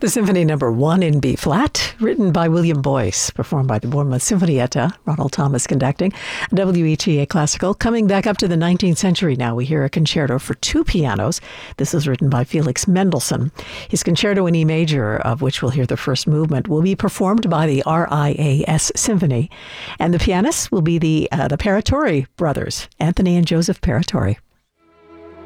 The Symphony Number 1 in B flat, written by William Boyce, performed by the Bournemouth Sinfonietta, Ronald Thomas conducting. WETA Classical. Coming back up to the 19th century now, we hear a concerto for two pianos. This is written by Felix Mendelssohn. His concerto in E major, of which we'll hear the first movement, will be performed by the RIAS Symphony. And the pianists will be the Paratori brothers, Anthony and Joseph Paratori.